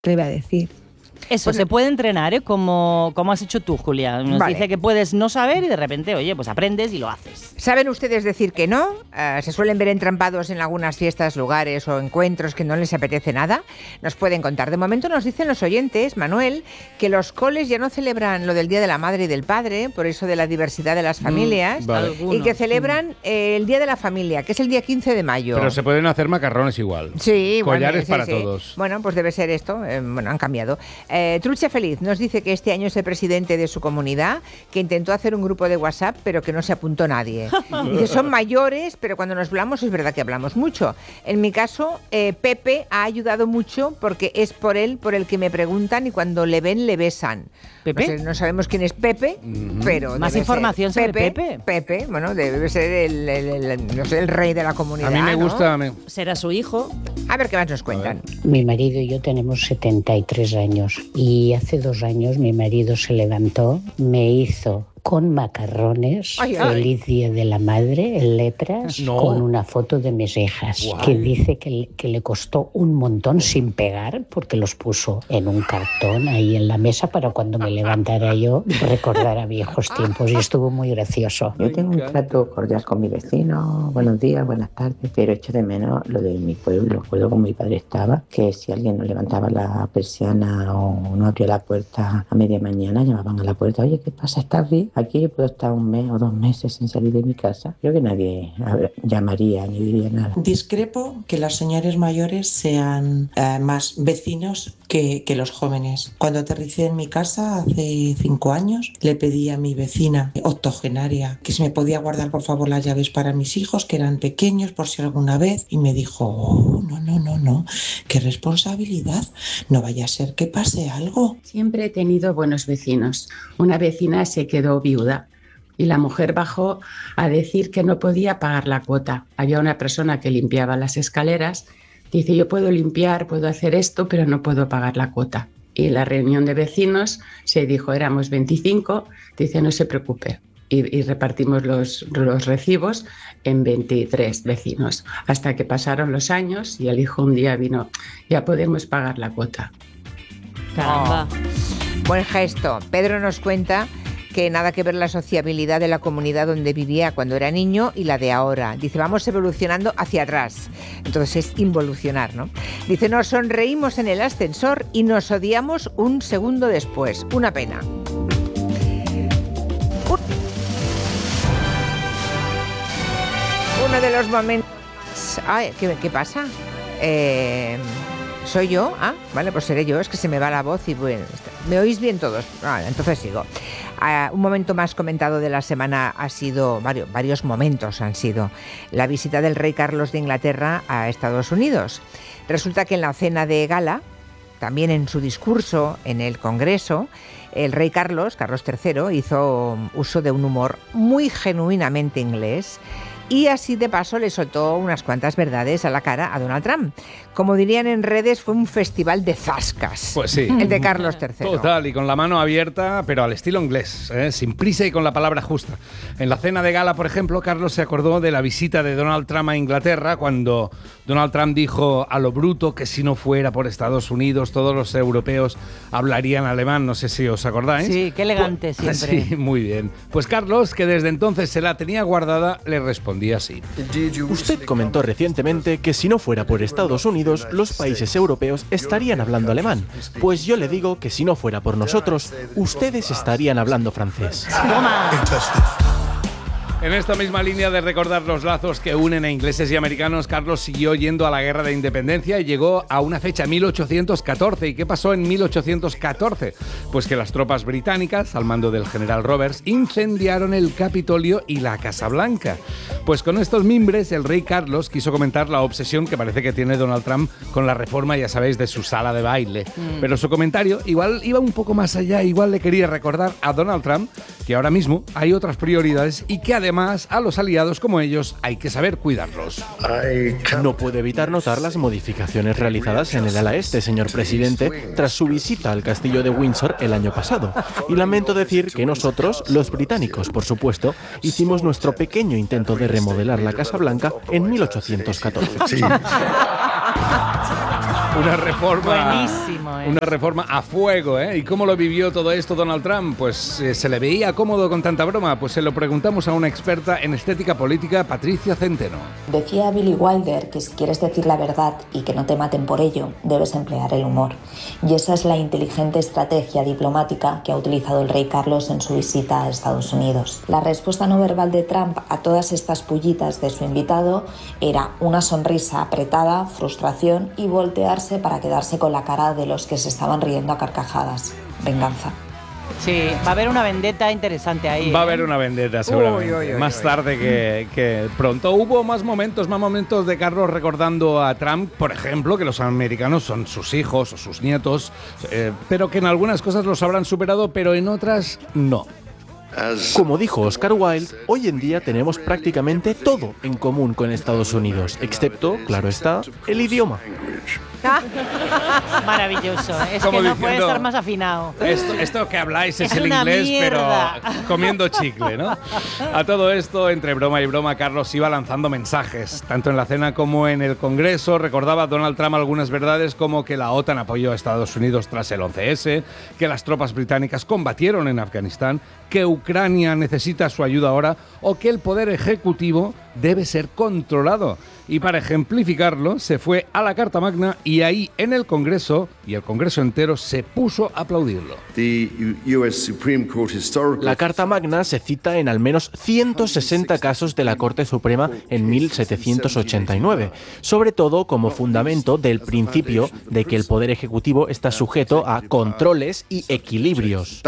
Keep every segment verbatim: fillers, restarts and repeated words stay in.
¿Qué iba a decir? Eso, Bueno, se puede entrenar, ¿eh? Como, como has hecho tú, Julia. Nos Vale. dice que puedes no saber y de repente, oye, pues aprendes y lo haces. ¿Saben ustedes decir que no? Uh, se suelen ver entrampados en algunas fiestas, lugares o encuentros que no les apetece nada. Nos pueden contar. De momento nos dicen los oyentes, Manuel, que los coles ya no celebran lo del Día de la Madre y del Padre, por eso de la diversidad de las familias, Mm, vale. Algunos, y que celebran eh, el Día de la Familia, que es el día quince de mayo. Pero se pueden hacer macarrones igual. Sí, bueno, Collares sí, para sí. todos. Bueno, pues debe ser esto. Eh, bueno, han cambiado. Eh, Trucha Feliz nos dice que este año es el presidente de su comunidad, que intentó hacer un grupo de WhatsApp, pero que no se apuntó nadie. Dice, son mayores, pero cuando nos hablamos es verdad que hablamos mucho. En mi caso, eh, Pepe ha ayudado mucho porque es por él por el que me preguntan y cuando le ven, le besan. ¿Pepe? No sé, no sabemos quién es Pepe, Ujú. pero Más debe información ser sobre Pepe. Pepe, bueno, debe ser el, el- el- no sé, el rey de la comunidad. A mí me ¿no? gusta... me- Será su hijo. A ver qué más nos cuentan. Mi marido y yo tenemos setenta y tres años y hace dos años mi marido se levantó, me hizo con macarrones, Ay, ay. feliz día de la madre, en letras, No. con una foto de mis hijas, Guau. que dice que, le- que le costó un montón sin pegar, porque los puso en un cartón ahí en la mesa para cuando me levantara yo recordar viejos tiempos, y estuvo muy gracioso. Yo tengo un trato cordial con mi vecino, buenos días, buenas tardes, pero echo de menos lo de mi pueblo. Recuerdo como mi padre estaba, que si alguien no levantaba la persiana o no abría la puerta a media mañana, llamaban a la puerta, oye, ¿qué pasa? ¿Estás bien? Aquí yo puedo estar un mes o dos meses sin salir de mi casa. Creo que nadie a ver, llamaría ni diría nada. Discrepo que las señores mayores sean eh, más vecinos que, que los jóvenes. Cuando aterricé en mi casa hace cinco años, le pedí a mi vecina octogenaria que si me podía guardar por favor las llaves para mis hijos, que eran pequeños, por si alguna vez, y me dijo, oh, no, no, no, no, qué responsabilidad, no vaya a ser que pase algo. Siempre he tenido buenos vecinos. Una vecina se quedó viuda y la mujer bajó a decir que no podía pagar la cuota. Había una persona que limpiaba las escaleras. Dice, yo puedo limpiar, puedo hacer esto, pero no puedo pagar la cuota. Y en la reunión de vecinos se dijo, éramos veinticinco, dice, no se preocupe. Y, y repartimos los, los recibos en veintitrés vecinos. Hasta que pasaron los años y el hijo un día vino, ya podemos pagar la cuota. Caramba. Buen gesto. Pedro nos cuenta que nada que ver la sociabilidad de la comunidad donde vivía cuando era niño y la de ahora. Dice, vamos evolucionando hacia atrás. Entonces es involucionar, ¿no? Dice, nos sonreímos en el ascensor y nos odiamos un segundo después. Una pena. Uno de los momentos... Ay, ¿qué, qué pasa? Eh... ¿Soy yo? Ah, vale, pues seré yo, es que se me va la voz y bueno, ¿me oís bien todos? Vale, entonces sigo. Uh, un momento más comentado de la semana ha sido, varios, varios momentos han sido, la visita del rey Carlos de Inglaterra a Estados Unidos. Resulta que en la cena de gala, también en su discurso en el Congreso, el rey Carlos, Carlos tercero, hizo uso de un humor muy genuinamente inglés. Y así de paso le soltó unas cuantas verdades a la cara a Donald Trump. Como dirían en redes, fue un festival de zascas. Pues sí. El de Carlos tercero. Total, y con la mano abierta, pero al estilo inglés, ¿eh? Sin prisa y con la palabra justa. En la cena de gala, por ejemplo, Carlos se acordó de la visita de Donald Trump a Inglaterra, cuando Donald Trump dijo a lo bruto que si no fuera por Estados Unidos, todos los europeos hablarían alemán. No sé si os acordáis. Sí, qué elegante Pues, siempre. Sí, muy bien. Pues Carlos, que desde entonces se la tenía guardada, le respondía así. Usted comentó recientemente que si no fuera por Estados Unidos, los países europeos estarían hablando alemán. Pues yo le digo que si no fuera por nosotros, ustedes estarían hablando francés. Toma. En esta misma línea de recordar los lazos que unen a ingleses y americanos, Carlos siguió yendo a la Guerra de Independencia y llegó a una fecha, mil ochocientos catorce. ¿Y qué pasó en mil ochocientos catorce? Pues que las tropas británicas, al mando del general Roberts, incendiaron el Capitolio y la Casa Blanca. Pues con estos mimbres, el rey Carlos quiso comentar la obsesión que parece que tiene Donald Trump con la reforma, ya sabéis, de su sala de baile. Mm. Pero su comentario igual iba un poco más allá, igual le quería recordar a Donald Trump que ahora mismo hay otras prioridades y que además Además, a los aliados como ellos hay que saber cuidarlos. No puedo evitar notar las modificaciones realizadas en el ala este, señor presidente, tras su visita al castillo de Windsor el año pasado. Y lamento decir que nosotros, los británicos, por supuesto, hicimos nuestro pequeño intento de remodelar la Casa Blanca en mil ochocientos catorce. Sí. Una reforma. Buenísimo, ¿eh? Una reforma a fuego, ¿eh? ¿Y cómo lo vivió todo esto Donald Trump? Pues eh, se le veía cómodo con tanta broma. Pues se lo preguntamos a una experta en estética política, Patricia Centeno. Decía Billy Wilder que si quieres decir la verdad y que no te maten por ello, debes emplear el humor. Y esa es la inteligente estrategia diplomática que ha utilizado el rey Carlos en su visita a Estados Unidos. La respuesta no verbal de Trump a todas estas pullitas de su invitado era una sonrisa apretada, frustración y voltearse para quedarse con la cara de los que se estaban riendo a carcajadas. Venganza. Sí, va a haber una vendetta interesante ahí. Va a ¿eh? haber una vendetta seguramente. Uy, uy, uy, más uy. tarde que, que pronto. Hubo más momentos, más momentos de Carlos recordando a Trump, por ejemplo, que los americanos son sus hijos o sus nietos, eh, pero que en algunas cosas los habrán superado, pero en otras no. Como dijo Oscar Wilde, hoy en día tenemos prácticamente todo en común con Estados Unidos, excepto, claro está, el idioma. Maravilloso. Es Como que no diciendo, puede estar más afinado. Esto, esto que habláis es, Es el una inglés, mierda. pero comiendo chicle, ¿no? A todo esto, entre broma y broma, Carlos iba lanzando mensajes, tanto en la cena como en el Congreso. Recordaba a Donald Trump algunas verdades como que la OTAN apoyó a Estados Unidos tras el once ese, que las tropas británicas combatieron en Afganistán, que Ucrania necesita su ayuda ahora o que el poder ejecutivo debe ser controlado. Y para ejemplificarlo, se fue a la Carta Magna y ahí en el Congreso, y el Congreso entero, se puso a aplaudirlo. La Carta Magna se cita en al menos ciento sesenta casos de la Corte Suprema en mil setecientos ochenta y nueve, sobre todo como fundamento del principio de que el Poder Ejecutivo está sujeto a controles y equilibrios.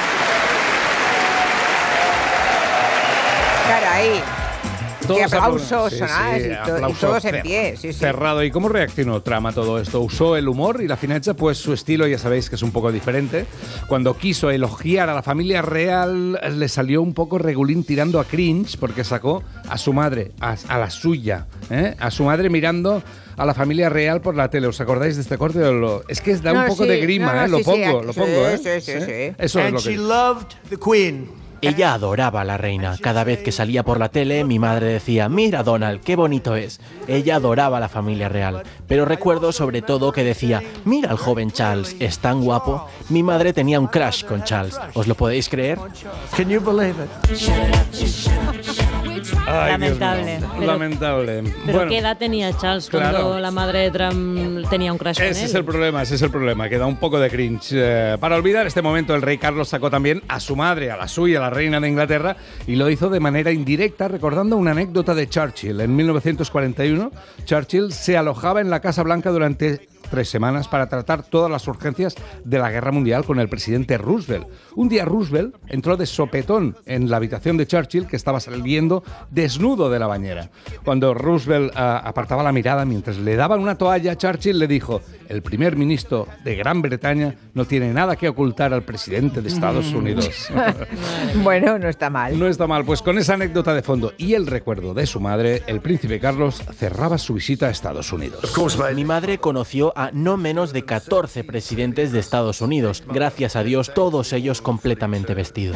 Caray. Todos Qué aplausos, aplauden. Sí, sonadas, sí, y, to- y aplausos todos en cer- pie. Sí, sí. Cerrado. ¿Y cómo reaccionó Trump a todo esto? ¿Usó el humor y la finezza? Pues su estilo ya sabéis que es un poco diferente. Cuando quiso elogiar a la familia real le salió un poco regulín tirando a cringe porque sacó a su madre, a, a la suya, ¿eh? A su madre mirando a la familia real por la tele. ¿Os acordáis de este corte? Lo- Es que da un No, poco sí, de grima, no, no, ¿eh? Lo sí, sí, pongo, aquí- lo sí, pongo, ¿eh? sí, sí, ¿Eh? sí. Eso es lo que... Ella adoraba a la reina. Cada vez que salía por la tele, mi madre decía, mira Donald, qué bonito es. Ella adoraba a la familia real. Pero recuerdo sobre todo que decía, mira al joven Charles, es tan guapo. Mi madre tenía un crush con Charles. ¿Os lo podéis creer? Ay, Lamentable. Dios mío. Pero- Lamentable. ¿Pero Bueno, qué edad tenía Charles cuando claro. la madre de Trump tenía un crush con él? ese es el problema, ese es el problema, que da un poco de cringe. Eh, para olvidar este momento, el rey Carlos sacó también a su madre, a la suya, la reina de Inglaterra, y lo hizo de manera indirecta, recordando una anécdota de Churchill. En mil novecientos cuarenta y uno, Churchill se alojaba en la Casa Blanca durante tres semanas para tratar todas las urgencias de la guerra mundial con el presidente Roosevelt. Un día Roosevelt entró de sopetón en la habitación de Churchill, que estaba saliendo desnudo de la bañera. Cuando Roosevelt uh, apartaba la mirada mientras le daban una toalla, Churchill le dijo: el primer ministro de Gran Bretaña no tiene nada que ocultar al presidente de Estados Unidos. Bueno, no está mal. No está mal, pues con esa anécdota de fondo y el recuerdo de su madre, el príncipe Carlos cerraba su visita a Estados Unidos. Mi madre conoció a no menos de catorce presidentes de Estados Unidos. Gracias a Dios, todos ellos completamente vestidos.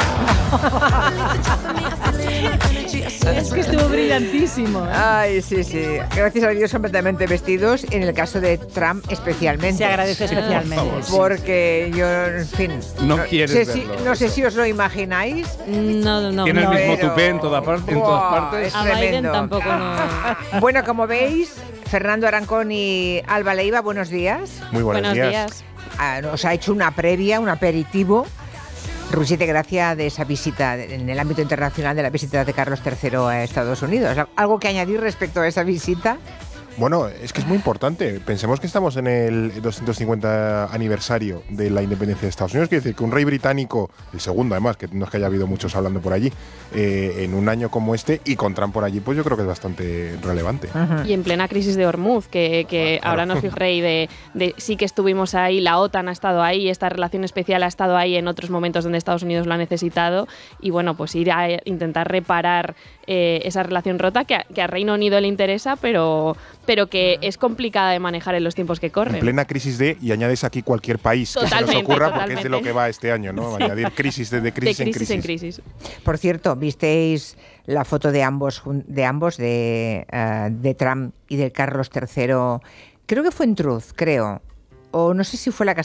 Es que estuvo brillantísimo. ¿eh? Ay, sí, sí. Gracias a Dios completamente vestidos, en el caso de Trump especialmente. Se agradece especialmente. Porque yo, en fin... No quieres sé si- verlo, No sé eso. si os lo imagináis. No, no, Tiene el no. mismo pero- tupé en, toda par- en todas Buah, partes. es A Biden tremendo. tampoco no. Bueno, como veis, Fernando Arancón y Alba Leiva, buenos días. Muy buenos, Buenos días. días. Ah, nos ha hecho una previa, un aperitivo. Rusiete, gracia de esa visita, en el ámbito internacional de la visita de Carlos tercero a Estados Unidos. ¿Algo que añadir respecto a esa visita? Bueno, es que es muy importante. Pensemos que estamos en el doscientos cincuenta aniversario de la independencia de Estados Unidos. Quiere decir que un rey británico, el segundo además, que no es que haya habido muchos hablando por allí, eh, en un año como este, y con Trump por allí, pues yo creo que es bastante relevante. Y en plena crisis de Hormuz, que, que ahora nos fijo rey de, de sí que estuvimos ahí, la OTAN ha estado ahí, esta relación especial ha estado ahí en otros momentos donde Estados Unidos lo ha necesitado, y bueno, pues ir a intentar reparar eh, esa relación rota que a, que a Reino Unido le interesa, pero, pero que es complicada de manejar en los tiempos que corren. En plena crisis de, y añades aquí cualquier país que se Totalmente, nos ocurra, porque es totalmente. de lo que va este año, ¿no? Añadir crisis de, de crisis, de crisis en en crisis. crisis. Por cierto, ¿visteis la foto de ambos, jun- de ambos, de, eh, de Trump y de Carlos tercero, creo que fue en Truth, creo. O no sé si fue la